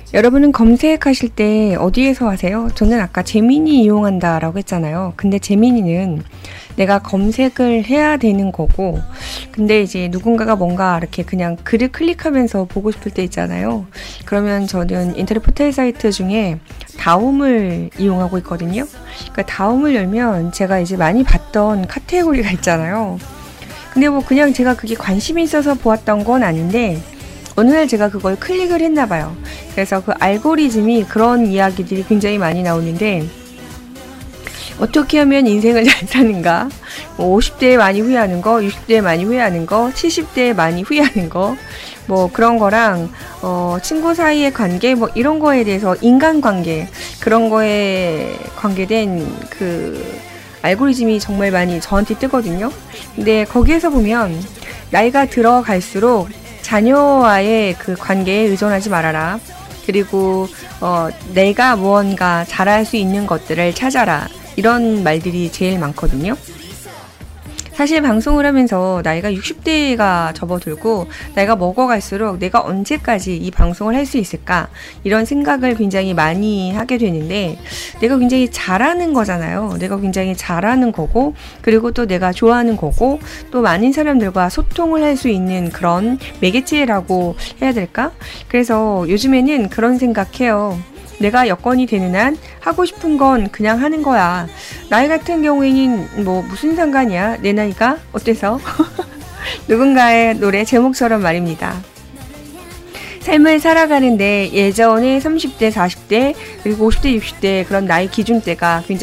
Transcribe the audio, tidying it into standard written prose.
여러분은 검색하실 때 어디에서 하세요? 저는 아까 제미니 이용한다 라고 했잖아요. 근데 제미니는 내가 검색을 해야 되는 거고, 근데 이제 누군가가 뭔가 이렇게 그냥 글을 클릭하면서 보고 싶을 때 있잖아요. 그러면 저는 인터넷 포털 사이트 중에 다움을 이용하고 있거든요. 그러니까 다움을 열면 제가 이제 많이 봤던 카테고리가 있잖아요. 근데 뭐 그냥 제가 그게 관심이 있어서 보았던 건 아닌데, 어느 날 제가 그걸 클릭을 했나 봐요. 그래서 그 알고리즘이 그런 이야기들이 굉장히 많이 나오는데, 어떻게 하면 인생을 잘 사는가? 50대에 많이 후회하는 거, 60대에 많이 후회하는 거, 70대에 많이 후회하는 거, 뭐 그런 거랑 친구 사이의 관계, 뭐 이런 거에 대해서 인간관계, 그런 거에 관계된 그 알고리즘이 정말 많이 저한테 뜨거든요. 근데 거기에서 보면 나이가 들어갈수록 자녀와의 그 관계에 의존하지 말아라. 그리고 내가 무언가 잘할 수 있는 것들을 찾아라. 이런 말들이 제일 많거든요. 사실 방송을 하면서 나이가 60대가 접어들고 나이가 먹어갈수록 내가 언제까지 이 방송을 할 수 있을까? 이런 생각을 굉장히 많이 하게 되는데, 내가 굉장히 잘하는 거잖아요. 내가 굉장히 잘하는 거고, 그리고 또 내가 좋아하는 거고, 또 많은 사람들과 소통을 할 수 있는 그런 매개체라고 해야 될까? 그래서 요즘에는 그런 생각해요. 내가 여건이 되는 한 하고 싶은 건 그냥 하는 거야. 나이 같은 경우에는 뭐 무슨 상관이야? 내 나이가 어때서? 누군가의 노래 제목처럼 말입니다. 삶을 살아가는데 예전에 30대, 40대, 그리고 50대, 60대 그런 나이 기준대가 굉장히